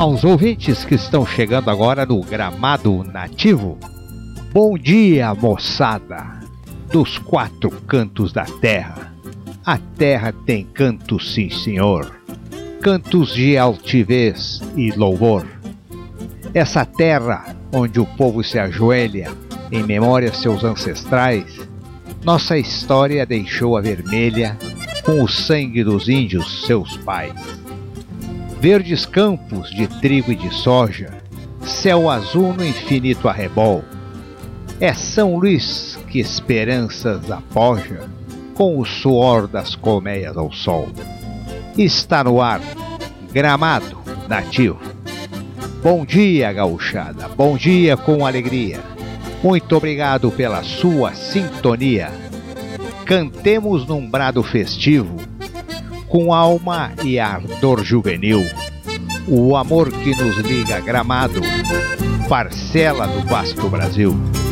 aos ouvintes que estão chegando agora no Gramado Nativo. Bom dia, moçada dos quatro cantos da terra. A terra tem cantos, sim senhor, cantos de altivez e louvor. Essa terra onde o povo se ajoelha em memória a seus ancestrais, nossa história deixou a vermelha com o sangue dos índios, seus pais. Verdes campos de trigo e de soja, céu azul no infinito arrebol. É São Luís que esperanças apoja com o suor das colmeias ao sol. Está no ar, Gramado Nativo. Bom dia, gauchada, bom dia com alegria. Muito obrigado pela sua sintonia. Cantemos num brado festivo, com alma e ardor juvenil, o amor que nos liga a Gramado, parcela do vasto Brasil.